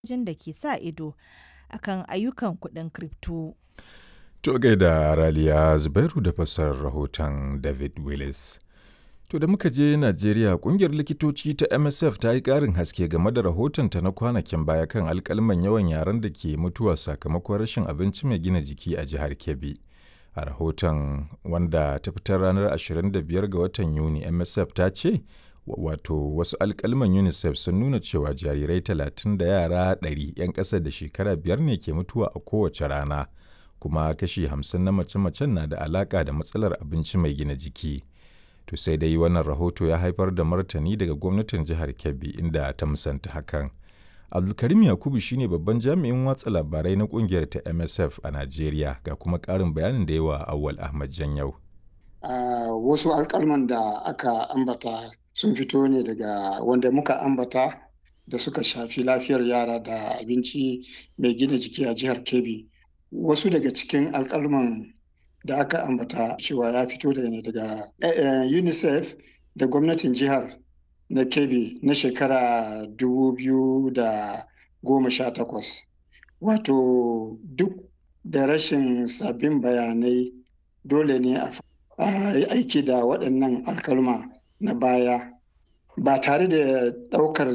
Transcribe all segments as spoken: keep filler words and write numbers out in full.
jin da ke sa ido akan ayyukan kuɗin kripto. To gaida Raliya Zubairu da fassarar rahoton David Willis. To da muka je Najeriya, ƙungiyar likitoci ta M S F ta yi ƙarin haske game da rahotonta na kwanakin baya kan alƙalman yawan yaran da ke mutuwa sakamakon rashin abinci mai gina jiki a jihar Kebbi. A rahoton wanda ta fitar ranar ashirin da biyar ga watan Yuni, M S F ta ce wato wasu alƙalman UNICEF sun nuna cewa jarirai talatin da yara ɗari 'yan ƙasa da shekara biyar ne ke mutuwa a kowace rana, kuma kashi hamsin na mace-macen na da alaƙa da matsalar abinci mai gina jiki. To sai dai wannan rahoto ya haifar da martani daga gwamnatin jihar Kebbi inda ta musanta hakan. Abdulkarim Yakubu shine babban jami'in watsa labarai na kungiyar ta M S F a Najeriya, ga kuma ƙarin bayanin da yawa Awwal Ahmad Janyau. Uh, wasu alƙalman da aka ambata sun fito ne daga wanda muka ambata da suka shafi lafiyar yara da abinci mai gina jiki a jihar Kebbi. Wasu daga cikin alƙalman da aka ambata cewa ya fito daga ne daga UNICEF da gwamnatin jihar na Kebbi na shekara dubu biyu da goma sha takwas. Wato duk da rashin sabbin bayanai dole ne a yi aiki da waɗannan alkalma na baya ba tare da ɗaukar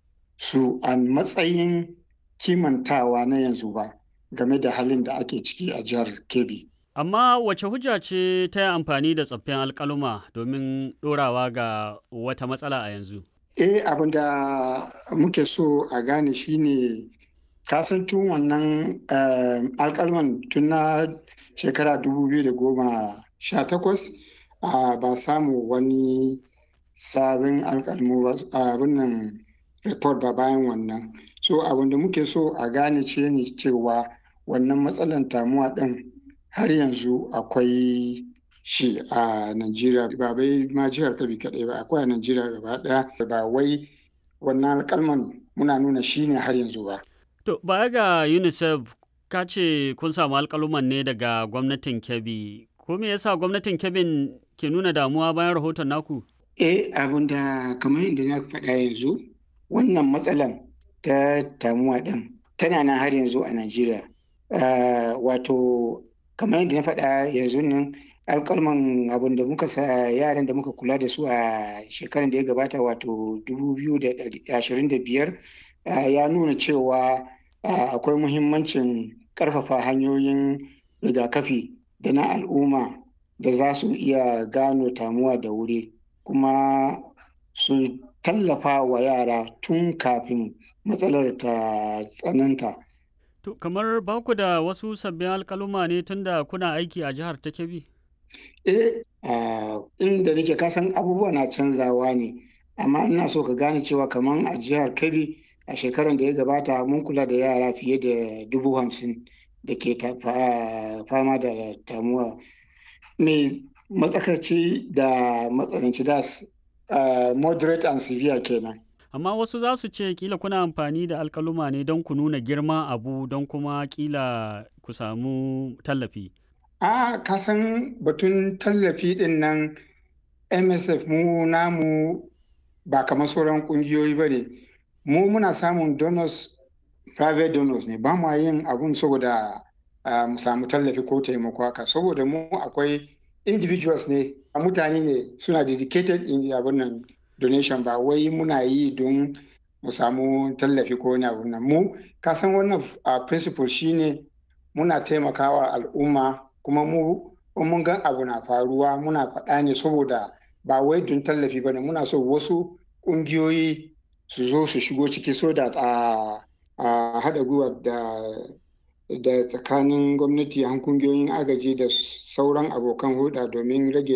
su a matsayin kimantawa na yanzu ba game da halin da ake ciki a jihar Kebbi. Amma wace hujja ce ta yi amfani da tsaffin alkaluma domin ɗorawa ga wata matsala a yanzu? Eh, abin da muke so a gane shine kasan tun wannan alkalman tun na shekara dubu biyu da goma sha takwas ba samu wani sabon alkalmu abin nan report ba bayan wannan. So abin da muke so a gane ce ne cewa wannan matsalan tamuwa ɗin har yanzu akwai shi a Najeriya, ba bai ma jihar Kebbi kaɗai ba, akwai a Najeriya gaba ɗaya, ba wai wannan alƙalman muna nuna shi ne har yanzu ba. To baya ga UNICEF ka ce kun samu alƙaluman ne daga gwamnatin Kebbi, ko me yasa gwamnatin Kebbi ke nuna damuwa bayan rahoton naku? Eh, abin da kamar yadda na faɗa yanzu, wannan matsalan ta tamuwa ɗin tana nan har yanzu a Najeriya. Uh, wato kamar yadda na faɗa yanzu nan alƙalman abin da muka sa yaran da muka kula da su a shekarar da ya gabata wato dubu biyu da ashirin da biyar ya nuna cewa akwai muhimmancin ƙarfafa hanyoyin rigakafi da na al'umma da za su iya gano tamuwa da wuri kuma su tallafa wa yara tun kafin matsalar ta tsananta. To, kamar ba ku da wasu sabbin alƙaluma ne tun da kuna aiki a jihar ta Kebbi? Eh, inda nake kasan abubuwa na canzawa ne, amma ina so ka gane cewa kamar a jihar Kebbi a shekarar da ya gabata mun kula da yara fiye da dubu hamsin da ke fama da tamuwa mai matsakaici da matsananci da moderate and severe kenan. Amma wasu za su ce kila kuna amfani da alkaluma ne don ku nuna girman abu don kuma kila ku samu tallafi. A kasan batun tallafi din nan M S F mu namu ba kamar sauran kungiyoyi ba ne. Mu muna samun donors, private donors ne, ba mu yin abun saboda uh, mu samu tallafi ko taimako haka. Saboda mu akwai individuals ne, mutane ne suna dedicated in abun nan donation, ba wai muna yi don mu samu tallafi ko wani abu nan. Mu kasan wannan uh, principle shine muna taimakawa al'umma kuma mu mun ga abu na faruwa muna faɗa ne saboda ba wai don tallafi bane, muna so wasu ƙungiyoyi su zo su shigo ciki so da a uh, haɗa gwiwa da da tsakanin gwamnati, han kungiyoyin agaji da sauran abokan hulɗa domin rage